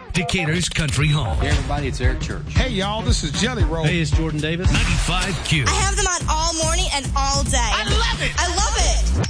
Decatur's Country Home. Hey, everybody, it's Eric Church. Hey, y'all, this is Jelly Roll. Hey, it's Jordan Davis. 95Q. I have them on all morning and all day. I love it. I love it.